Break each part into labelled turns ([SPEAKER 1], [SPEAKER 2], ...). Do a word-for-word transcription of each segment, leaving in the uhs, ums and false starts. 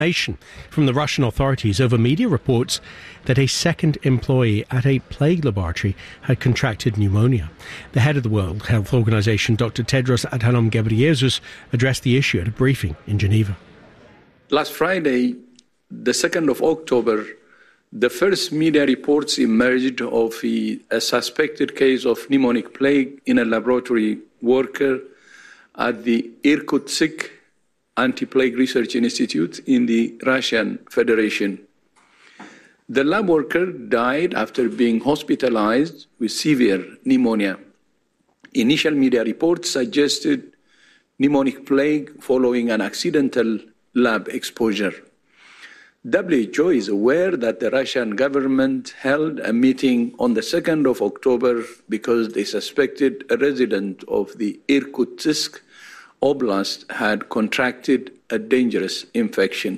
[SPEAKER 1] from the Russian authorities over media reports that a second employee at a plague laboratory had contracted pneumonia. The head of the World Health Organization, Doctor Tedros Adhanom Ghebreyesus, addressed the issue at a briefing in Geneva.
[SPEAKER 2] Last Friday, the second of October, the first media reports emerged of a, a suspected case of pneumonic plague in a laboratory worker at the Irkutsk Anti-Plague Research Institute in the Russian Federation. The lab worker died after being hospitalized with severe pneumonia. Initial media reports suggested pneumonic plague following an accidental lab exposure. W H O is aware that the Russian government held a meeting on the second of October because they suspected a resident of the Irkutsk Oblast had contracted a dangerous infection.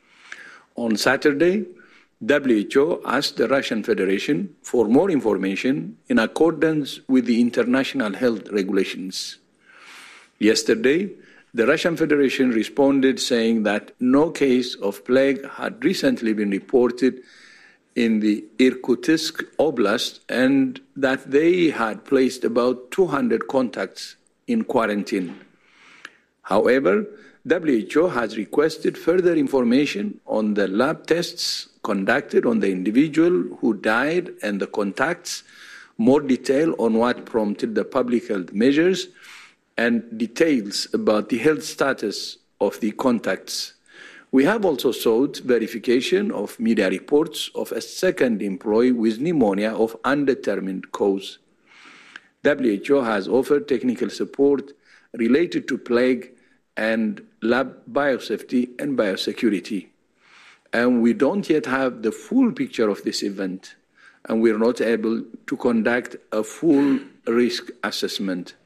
[SPEAKER 2] On Saturday, W H O asked the Russian Federation for more information in accordance with the international health regulations. Yesterday, the Russian Federation responded saying that no case of plague had recently been reported in the Irkutsk Oblast and that they had placed about two hundred contacts in quarantine. However, W H O has requested further information on the lab tests conducted on the individual who died and the contacts, more detail on what prompted the public health measures, and details about the health status of the contacts. We have also sought verification of media reports of a second employee with pneumonia of undetermined cause. W H O has offered technical support related to plague and lab biosafety and biosecurity. And we don't yet have the full picture of this event, and we're not able to conduct a full risk assessment.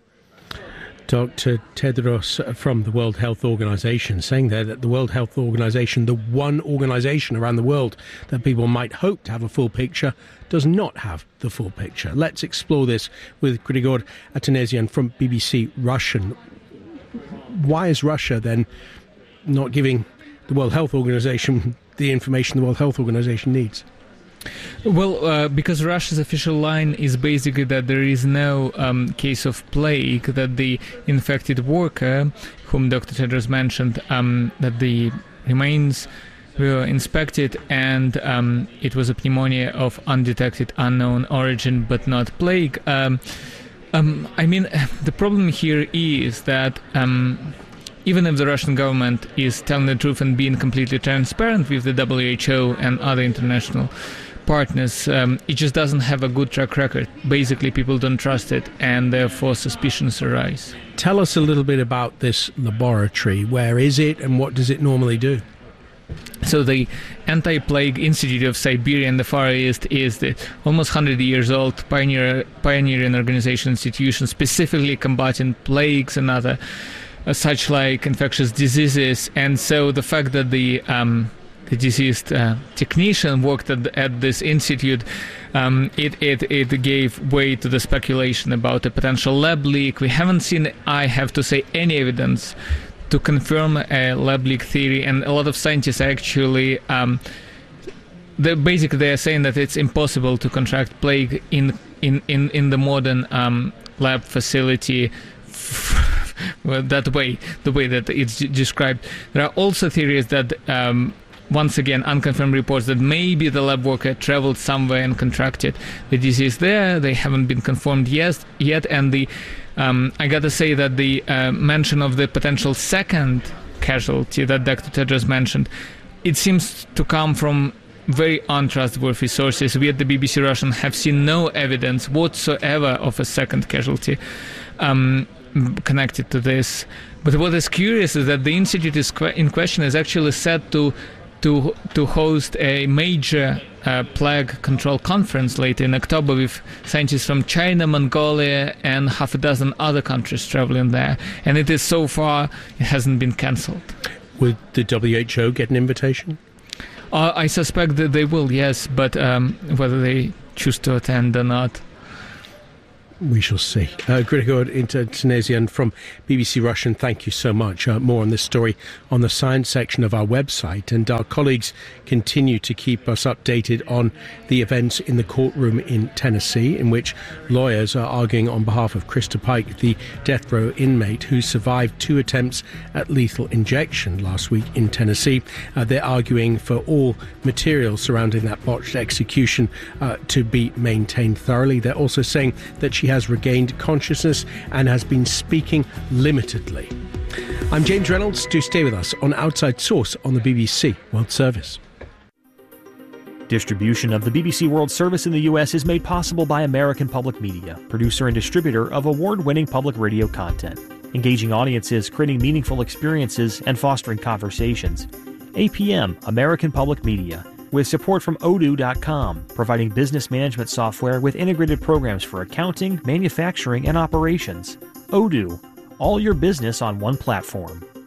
[SPEAKER 1] Doctor Tedros from the World Health Organization saying there that the World Health Organization, the one organization around the world that people might hope to have a full picture, does not have the full picture. Let's explore this with Grigor Atanasian from B B C Russian. Why is Russia then not giving the World Health Organization the information the World Health Organization needs?
[SPEAKER 3] Well, uh, because Russia's official line is basically that there is no um, case of plague, that the infected worker, whom Doctor Tedros mentioned, um, that the remains were inspected and um, it was a pneumonia of undetected, unknown origin, but not plague. Um, um, I mean, the problem here is that um, even if the Russian government is telling the truth and being completely transparent with the W H O and other international partners, um, it just doesn't have a good track record. Basically, people don't trust it, and therefore suspicions arise.
[SPEAKER 1] Tell us a little bit about this laboratory. Where is it, and what does it normally do?
[SPEAKER 3] So the Anti-Plague Institute of Siberia in the Far East is the almost one hundred years old pioneer, pioneering organization institution specifically combating plagues and other uh, such like infectious diseases. And so the fact that the um, the deceased uh, technician worked at, at this institute, um, it, it, it gave way to the speculation about a potential lab leak. We haven't seen, I have to say, any evidence to confirm a lab leak theory, and a lot of scientists actually, um, basically they are saying that it's impossible to contract plague in in, in, in the modern um, lab facility well, that way, the way that it's described. There are also theories that, um, once again, unconfirmed reports that maybe the lab worker traveled somewhere and contracted the disease there. They haven't been confirmed yet, yet and the Um, I got to say that the uh, mention of the potential second casualty that Doctor Tedros mentioned, it seems to come from very untrustworthy sources. We at the B B C Russian have seen no evidence whatsoever of a second casualty um, connected to this. But what is curious is that the institute is que- in question is actually set to to to host a major uh, plague control conference later in October with scientists from China, Mongolia, and half a dozen other countries traveling there. And it is so far, it hasn't been cancelled.
[SPEAKER 1] Would the W H O get an invitation?
[SPEAKER 3] Uh, I suspect that they will, yes, but um, whether they choose to attend or not.
[SPEAKER 1] We shall see. Uh, Grigor Intertunesian from B B C Russian, thank you so much. Uh, more on this story on the science section of our website. And our colleagues continue to keep us updated on the events in the courtroom in Tennessee, in which lawyers are arguing on behalf of Krista Pike, the death row inmate who survived two attempts at lethal injection last week in Tennessee. Uh, they're arguing for all material surrounding that botched execution uh, to be maintained thoroughly. They're also saying that she has regained consciousness and has been speaking limitedly. I'm James Reynolds. Do stay with us on Outside Source on the B B C World Service.
[SPEAKER 4] Distribution of the B B C World Service in the U S is made possible by American Public Media, producer and distributor of award-winning public radio content, engaging audiences, creating meaningful experiences, and fostering conversations. A P M, American Public Media, with support from odoo dot com, providing business management software with integrated programs for accounting, manufacturing, and operations. Odoo, all your business on one platform.